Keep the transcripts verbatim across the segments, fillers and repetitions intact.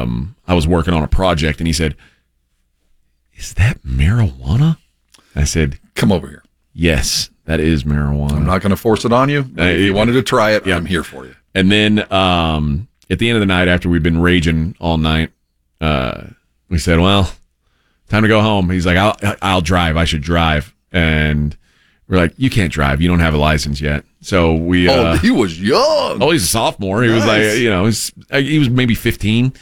um, I was working on a project, and he said, "Is that marijuana?" I said, "Come over here." Yes, that is marijuana. I'm not going to force it on you. Uh, if you wanted to try it, yeah. I'm here for you. And then um, at the end of the night, after we'd been raging all night, uh, we said, "Well, time to go home." He's like, "I'll I'll drive. I should drive." And we're like, "You can't drive. You don't have a license yet." So we. Uh, oh, he was young. Oh, he's a sophomore. He nice. was like, you know, he's, he was maybe fifteen.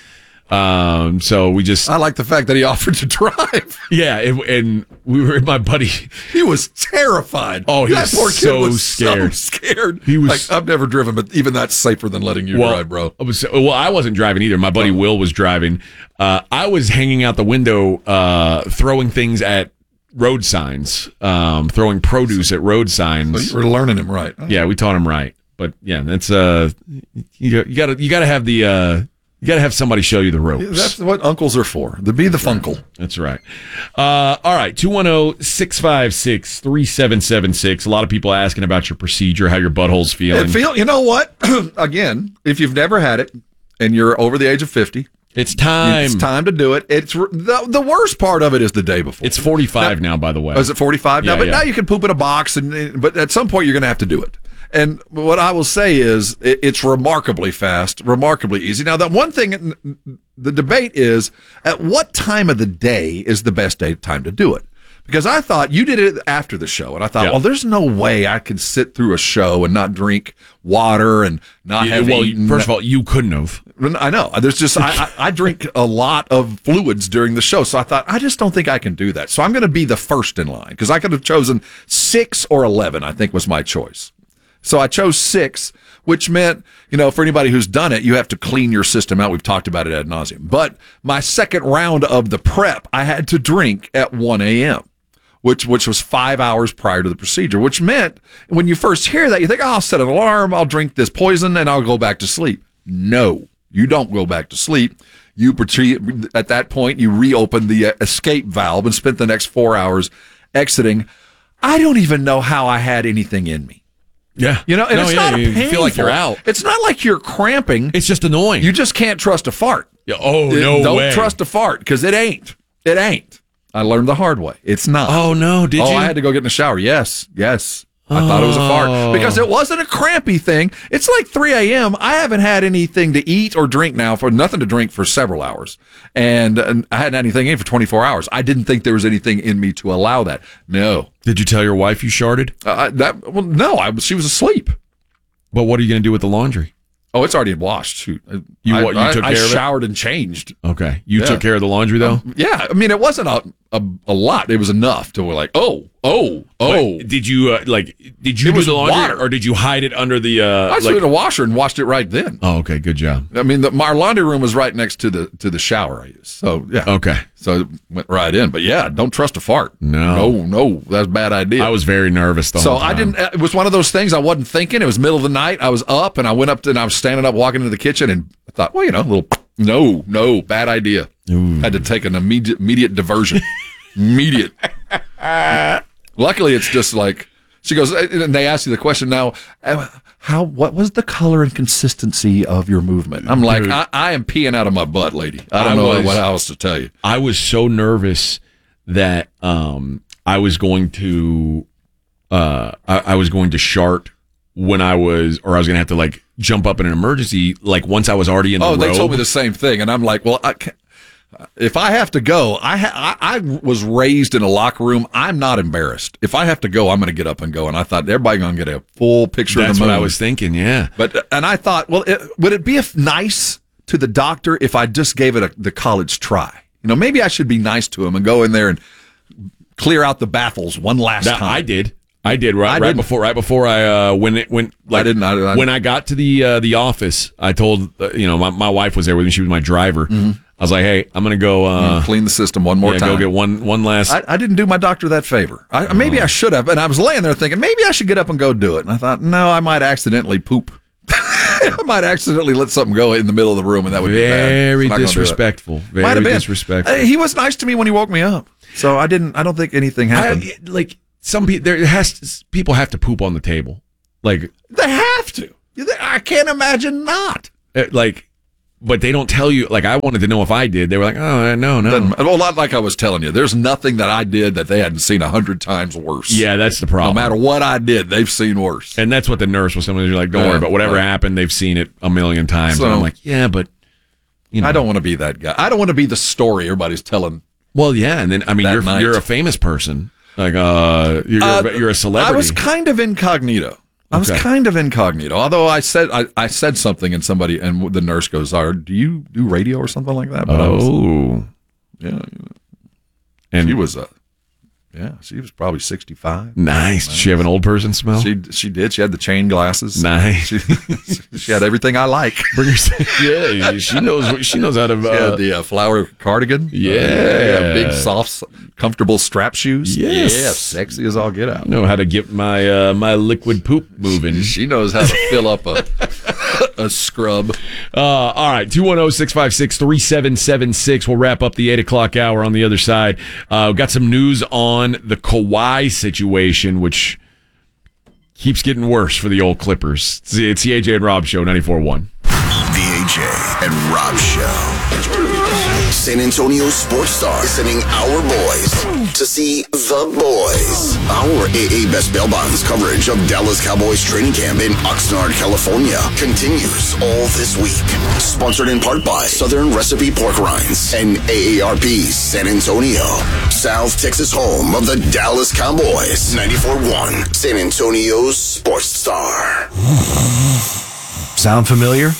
Um, so we just. I like the fact that he offered to drive. Yeah, it, and we were my buddy. He was terrified. Oh, he that was poor kid so was scared. So scared. He was. Like, I've never driven, but even that's safer than letting you well, drive, bro. I was, well, I wasn't driving either. My buddy oh. Will was driving. Uh, I was hanging out the window, uh, throwing things at road signs, um, throwing produce at road signs. So you were learning him right. Huh? Yeah, we taught him right. But yeah, that's uh, you, you gotta you gotta have the uh, you gotta have somebody show you the ropes. Yeah, that's what uncles are for. To be the funkle. That's right. Uh, all right, two one zero, six five six, three seven seven six. A lot of people asking about your procedure, how your butthole's feeling. It feel, you know what? Again, if you've never had it and you're over the age of fifty, it's time. It's time to do it. It's the, the worst part of it is the day before. It's forty-five now, now by the way. Oh, is it forty-five now? Yeah, but yeah. now you can poop in a box, and but at some point you're going to have to do it. And what I will say is it, it's remarkably fast, remarkably easy. Now, that one thing, the debate is at what time of the day is the best day time to do it? Because I thought you did it after the show, and I thought, yeah. well, there's no way I could sit through a show and not drink water and not yeah, have well, eaten. First of all, you couldn't have. I know. There's just I, I, I drink a lot of fluids during the show, so I thought I just don't think I can do that. So I'm going to be the first in line because I could have chosen six or eleven. I think was my choice. So I chose six, which meant, you know, for anybody who's done it, you have to clean your system out. We've talked about it ad nauseum. But my second round of the prep, I had to drink at one a.m., which which was five hours prior to the procedure, which meant when you first hear that, you think, oh, I'll set an alarm, I'll drink this poison, and I'll go back to sleep. No, you don't go back to sleep. You At that point, you reopen the escape valve and spent the next four hours exiting. I don't even know how I had anything in me. Yeah. You know, and no, it's yeah, not you painful. feel like you're out. It's not like you're cramping. It's just annoying. You just can't trust a fart. Yeah, oh, no Don't way. trust a fart because it ain't. It ain't. I learned the hard way. It's not. Oh, no. Did oh, you? I had to go get in the shower. Yes. Yes. I oh. thought it was a fart because it wasn't a crampy thing. It's like three a.m. I haven't had anything to eat or drink now for nothing to drink for several hours. And, and I hadn't had anything in for twenty-four hours. I didn't think there was anything in me to allow that. No. Did you tell your wife you sharted? Uh, that well, no, I, she was asleep. But what are you going to do with the laundry? Oh, it's already washed. Shoot. You, I, what, you I, took I care of it? I showered and changed. Okay. You yeah. took care of the laundry, though? Um, yeah. I mean, it wasn't a, a, a lot. It was enough to like, oh, oh, oh. But did you, uh, like, did you it do was the laundry water. Or did you hide it under the, uh, I like, threw it in a washer and washed it right then. Oh, okay. Good job. I mean, the, our laundry room was right next to the to the shower I used. So, yeah. Okay. So it went right in. But, yeah, don't trust a fart. No. No, no. That's a bad idea. I was very nervous the so whole time. I didn't, it was one of those things I wasn't thinking. It was middle of the night. I was up and I went up to, and I was standing up walking into the kitchen and I thought, well, you know, a little, no, no, bad idea. Ooh. Had to take an immediate, immediate diversion. immediate. Luckily, it's just like, she goes, and they ask you the question now, how, what was the color and consistency of your movement? I'm like, I, I am peeing out of my butt, lady. I don't I know was, what else to tell you. I was so nervous that um, I was going to, uh, I, I was going to shart when I was, or I was going to have to like jump up in an emergency, like once I was already in the oh, robe. they told me the same thing. And I'm like, well, I can't. If I have to go, I, ha- I I was raised in a locker room. I'm not embarrassed. If I have to go, I'm going to get up and go. And I thought everybody going to get a full picture That's of the moon. what I was thinking, yeah. But and I thought, well, it, would it be a, nice to the doctor if I just gave it a, the college try? You know, maybe I should be nice to him and go in there and clear out the baffles one last now, time. I did. I did right, I right didn't. before right before I uh, when it when like I didn't I, I, when I got to the uh, the office. I told uh, you know my, my wife was there with me. She was my driver. Mm-hmm. I was like, hey, I'm gonna go uh, clean the system one more yeah, time. Go get one one last. I, I didn't do my doctor that favor. I, maybe I should have. And I was laying there thinking maybe I should get up and go do it. And I thought, no, I might accidentally poop. I might accidentally let something go in the middle of the room, and that would be bad. Very So disrespectful. Very might have been disrespectful. Uh, he was nice to me when he woke me up, so I didn't. I don't think anything happened. I, like some people, there has to, people have to poop on the table. Like they have to. I can't imagine not. uh, like but they don't tell you. Like, I wanted to know if I did. They were like, oh, no, no. Doesn't- Well, not like I was telling you. There's nothing that I did that they hadn't seen a hundred times worse. Yeah, that's the No problem. matter what I did, they've seen worse. And that's what the nurse was saying. You're like, don't Yeah, worry about whatever right. happened. They've seen it a million times. So- and I'm like, yeah, but, you know. I don't want to be that guy. I don't want to be the story everybody's telling. Well, yeah. And then, I mean, That you're night. you're a famous person. Like, uh, you're, Uh, you're a celebrity. I was kind of incognito. I was Okay. kind of incognito. Although I said I, I said something and somebody and the nurse goes, "Are do you do radio or something like that?" But I was, Oh. yeah. And She was a yeah. She was probably sixty-five. nice. Did she have an old person smell? She she did. She had the chain glasses. Nice. She, she had everything I like. Bring her. Yeah, she knows. She knows how to. She Uh, had the uh, flower cardigan. Yeah. yeah, big, soft, comfortable strap shoes. Yes. yeah, sexy as all get out. know how to get my uh, my liquid poop moving. She knows how to fill up a a scrub. Uh, all right, two one zero, six five six, three seven seven six. We'll wrap up the eight o'clock hour on the other side. Uh, we've got some news on the Kawhi situation, which keeps getting worse for the old Clippers. It's the, it's the A J and Rob Show, ninety-four point one. The A J and Rob Show. San Antonio Sports Star is sending our boys to see the boys. Our A A Best Bail Bonds coverage of Dallas Cowboys training camp in Oxnard, California continues all this week. Sponsored in part by Southern Recipe Pork Rinds and A A R P San Antonio, South Texas home of the Dallas Cowboys. ninety-four point one San Antonio's Sports Star. Sound familiar?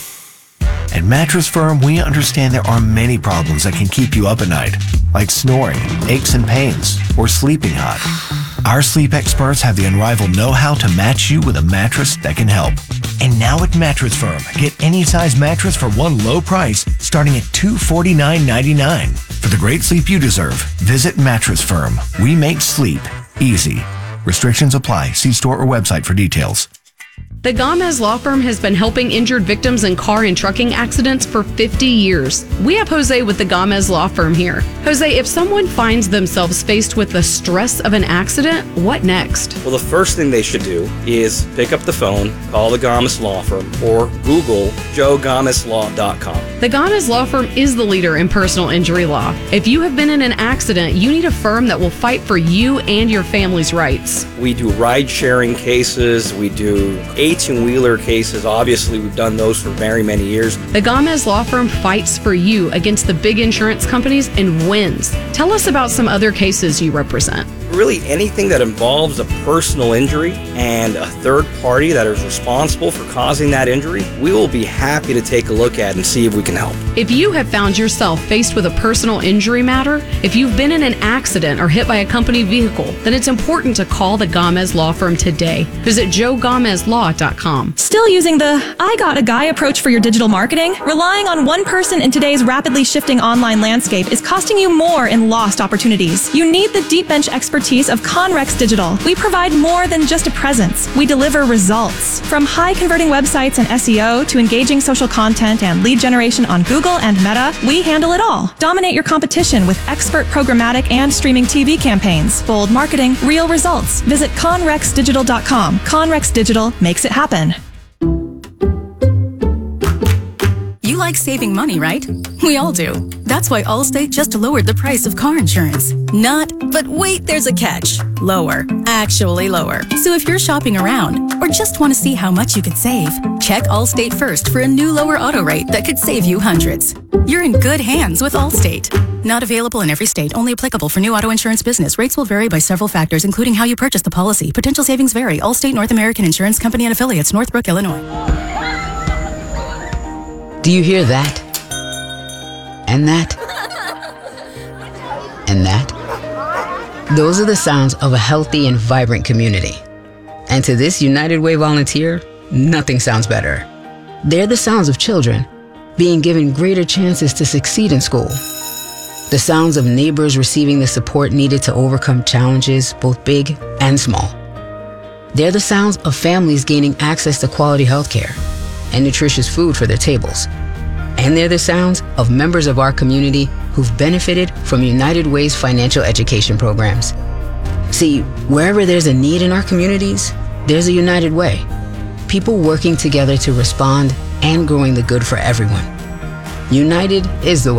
At Mattress Firm, we understand there are many problems that can keep you up at night, like snoring, aches and pains, or sleeping hot. Our sleep experts have the unrivaled know-how to match you with a mattress that can help. And now at Mattress Firm, get any size mattress for one low price, starting at two hundred forty-nine ninety-nine. For the great sleep you deserve, visit Mattress Firm. We make sleep easy. Restrictions apply. See store or website for details. The Gomez Law Firm has been helping injured victims in car and trucking accidents for fifty years. We have Jose with the Gomez Law Firm here. Jose, if someone finds themselves faced with the stress of an accident, what next? Well, the first thing they should do is pick up the phone, call the Gomez Law Firm, or Google joe gomez law dot com. The Gomez Law Firm is the leader in personal injury law. If you have been in an accident, you need a firm that will fight for you and your family's rights. We do ride-sharing cases. We do eighteen-wheeler cases. Obviously, we've done those for very many years. The Gomez Law Firm fights for you against the big insurance companies and wins. Tell us about some other cases you represent. Really, anything that involves a personal injury and a third party that is responsible for causing that injury, we will be happy to take a look at and see if we can help. If you have found yourself faced with a personal injury matter, if you've been in an accident or hit by a company vehicle, then it's important to call the Gomez Law Firm today. Visit joe gomez law dot com. Still using the I got a guy approach for your digital marketing? Relying on one person in today's rapidly shifting online landscape is costing you more in lost opportunities. You need the deep bench expertise of Conrex Digital. We provide more than just a presence. We deliver results. From high converting websites and S E O to engaging social content and lead generation on Google and Meta, we handle it all. Dominate your competition with expert programmatic and streaming T V campaigns. Bold marketing, real results. Visit conrex digital dot com. Conrex Digital makes it happen. You like saving money, right? We all do. That's why Allstate just lowered the price of car insurance. Not, but wait, there's a catch. Lower. Actually lower. So if you're shopping around or just want to see how much you could save, check Allstate first for a new lower auto rate that could save you hundreds. You're in good hands with Allstate. Not available in every state. Only applicable for new auto insurance business. Rates will vary by several factors, including how you purchase the policy. Potential savings vary. Allstate North American Insurance Company and Affiliates, Northbrook, Illinois. Do you hear that? And that? And that? Those are the sounds of a healthy and vibrant community. And to this United Way volunteer, nothing sounds better. They're the sounds of children being given greater chances to succeed in school. The sounds of neighbors receiving the support needed to overcome challenges, both big and small. They're the sounds of families gaining access to quality healthcare and nutritious food for their tables. And they're the sounds of members of our community who've benefited from United Way's financial education programs. See, wherever there's a need in our communities, there's a United Way. People working together to respond and growing the good for everyone. United is the way.